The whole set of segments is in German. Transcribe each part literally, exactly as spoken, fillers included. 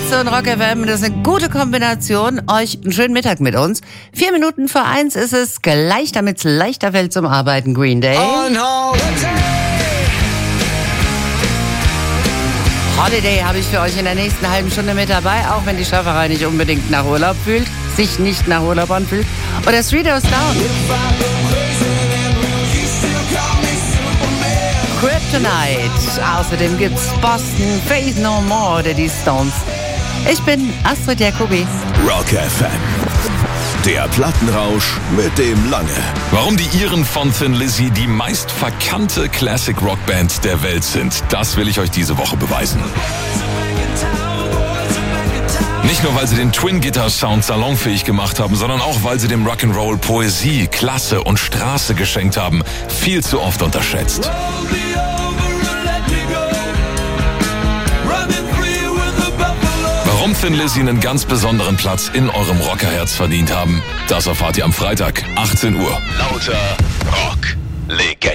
und Rock F M, das ist eine gute Kombination. Euch einen schönen Mittag mit uns. Vier Minuten vor eins ist es, gleich damit es leichter fällt zum Arbeiten, Green Day. On Holiday. Holiday habe ich für euch in der nächsten halben Stunde mit dabei, auch wenn die Schafferei nicht unbedingt nach Urlaub fühlt, sich nicht nach Urlaub anfühlt. Oder Three Doors Down. Kryptonite. Außerdem gibt's Boston, Faith No More oder die Stones. Ich bin Astrid Jacobi. Rock F M. Der Plattenrausch mit dem Lange. Warum die Iren von Thin Lizzy die meist verkannte Classic-Rock-Band der Welt sind, das will ich euch diese Woche beweisen. Nicht nur, weil sie den Twin-Guitar-Sound salonfähig gemacht haben, sondern auch, weil sie dem Rock'n'Roll Poesie, Klasse und Straße geschenkt haben. Viel zu oft unterschätzt. Warum Thin Lizzy einen ganz besonderen Platz in eurem Rockerherz verdient haben, das erfahrt ihr am Freitag, achtzehn Uhr. Lauter Rock-Legenden.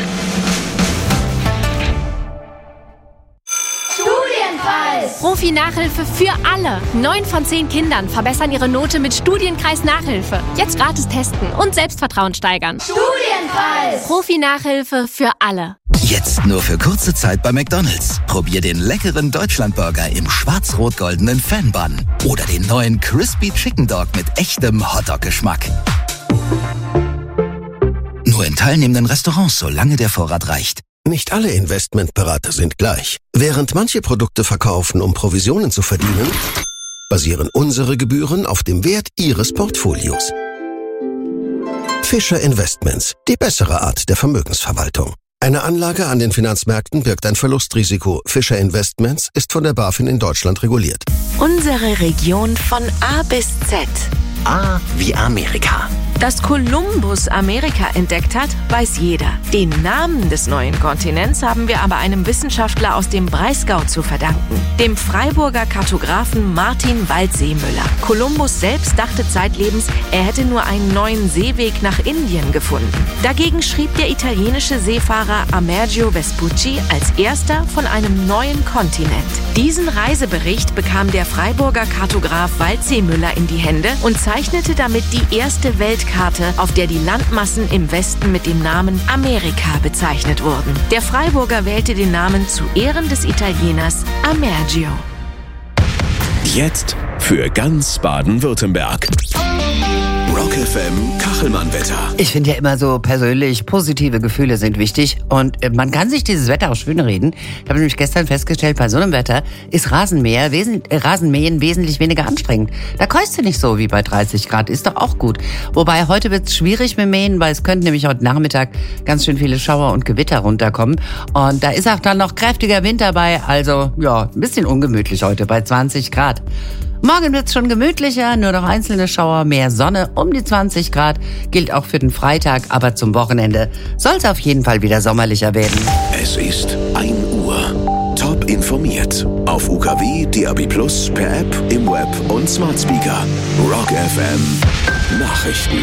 Profi-Nachhilfe für alle. Neun von zehn Kindern verbessern ihre Note mit Studienkreis Nachhilfe. Jetzt gratis testen und Selbstvertrauen steigern. Studienkreis! Profi-Nachhilfe für alle. Jetzt nur für kurze Zeit bei McDonald's. Probier den leckeren Deutschlandburger im schwarz-rot-goldenen Fan-Bun. Oder den neuen Crispy Chicken Dog mit echtem Hotdog-Geschmack. Nur in teilnehmenden Restaurants, solange der Vorrat reicht. Nicht alle Investmentberater sind gleich. Während manche Produkte verkaufen, um Provisionen zu verdienen, basieren unsere Gebühren auf dem Wert Ihres Portfolios. Fischer Investments, die bessere Art der Vermögensverwaltung. Eine Anlage an den Finanzmärkten birgt ein Verlustrisiko. Fischer Investments ist von der BaFin in Deutschland reguliert. Unsere Region von A bis Z. A wie Amerika. Dass Kolumbus Amerika entdeckt hat, weiß jeder. Den Namen des neuen Kontinents haben wir aber einem Wissenschaftler aus dem Breisgau zu verdanken. Dem Freiburger Kartografen Martin Waldseemüller. Kolumbus selbst dachte zeitlebens, er hätte nur einen neuen Seeweg nach Indien gefunden. Dagegen schrieb der italienische Seefahrer Amerigo Vespucci als erster von einem neuen Kontinent. Diesen Reisebericht bekam der Freiburger Kartograf Waldseemüller in die Hände und zeichnete damit die erste Weltkarte, auf der die Landmassen im Westen mit dem Namen Amerika bezeichnet wurden. Der Freiburger wählte den Namen zu Ehren des Italieners Amerigo. Jetzt für ganz Baden-Württemberg. Rock F M Kachelmann-Wetter. Ich finde ja immer so persönlich, positive Gefühle sind wichtig und man kann sich dieses Wetter auch schön reden. Ich habe nämlich gestern festgestellt, bei so einem Wetter ist Rasenmäher, wesen, äh, Rasenmähen wesentlich weniger anstrengend. Da keuchst du nicht so wie bei dreißig Grad, ist doch auch gut. Wobei heute wird es schwierig mit Mähen, weil es könnten nämlich heute Nachmittag ganz schön viele Schauer und Gewitter runterkommen. Und da ist auch dann noch kräftiger Wind dabei, also ja, ein bisschen ungemütlich heute bei zwanzig Grad. Morgen wird's schon gemütlicher, nur noch einzelne Schauer, mehr Sonne, um die zwanzig Grad, gilt auch für den Freitag, aber zum Wochenende soll's auf jeden Fall wieder sommerlicher werden. Es ist ein Uhr. Top informiert. Auf U K W, D A B plus, per App, im Web und Smart Speaker. Rock F M Nachrichten.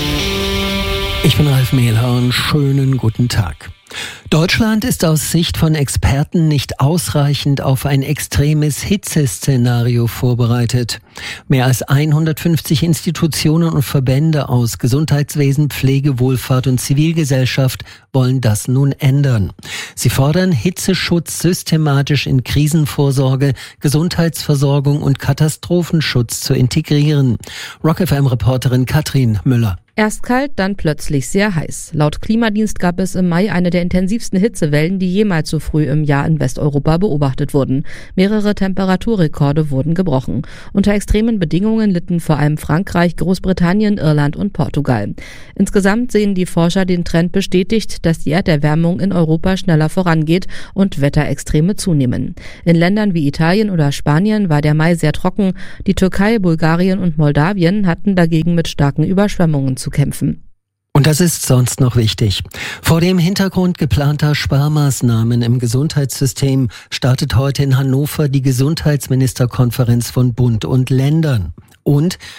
Ich bin Ralf Mehlhorn. Schönen guten Tag. Deutschland ist aus Sicht von Experten nicht ausreichend auf ein extremes Hitzeszenario vorbereitet. Mehr als hundertfünfzig Institutionen und Verbände aus Gesundheitswesen, Pflege, Wohlfahrt und Zivilgesellschaft wollen das nun ändern. Sie fordern, Hitzeschutz systematisch in Krisenvorsorge, Gesundheitsversorgung und Katastrophenschutz zu integrieren. Rock F M-Reporterin Katrin Müller. Erst kalt, dann plötzlich sehr heiß. Laut Klimadienst gab es im Mai eine der intensivsten Hitzewellen, die jemals so früh im Jahr in Westeuropa beobachtet wurden. Mehrere Temperaturrekorde wurden gebrochen. Unter extremen Bedingungen litten vor allem Frankreich, Großbritannien, Irland und Portugal. Insgesamt sehen die Forscher den Trend bestätigt, dass die Erderwärmung in Europa schneller vorangeht und Wetterextreme zunehmen. In Ländern wie Italien oder Spanien war der Mai sehr trocken. Die Türkei, Bulgarien und Moldawien hatten dagegen mit starken Überschwemmungen zu kämpfen. Und das ist sonst noch wichtig. Vor dem Hintergrund geplanter Sparmaßnahmen im Gesundheitssystem startet heute in Hannover die Gesundheitsministerkonferenz von Bund und Ländern. Und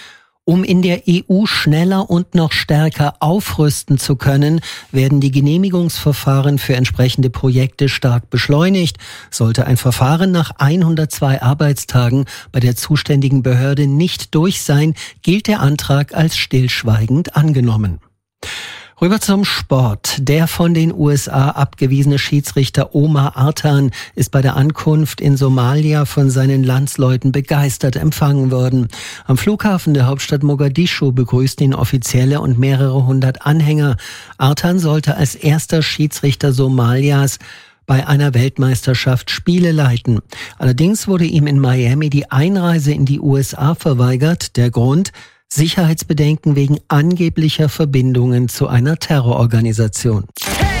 Um in der E U schneller und noch stärker aufrüsten zu können, werden die Genehmigungsverfahren für entsprechende Projekte stark beschleunigt. Sollte ein Verfahren nach hundertzwei Arbeitstagen bei der zuständigen Behörde nicht durch sein, gilt der Antrag als stillschweigend angenommen. Rüber zum Sport. Der von den U S A abgewiesene Schiedsrichter Omar Artan ist bei der Ankunft in Somalia von seinen Landsleuten begeistert empfangen worden. Am Flughafen der Hauptstadt Mogadischu begrüßten ihn Offizielle und mehrere hundert Anhänger. Artan sollte als erster Schiedsrichter Somalias bei einer Weltmeisterschaft Spiele leiten. Allerdings wurde ihm in Miami die Einreise in die U S A verweigert. Der Grund: Sicherheitsbedenken wegen angeblicher Verbindungen zu einer Terrororganisation. Hey!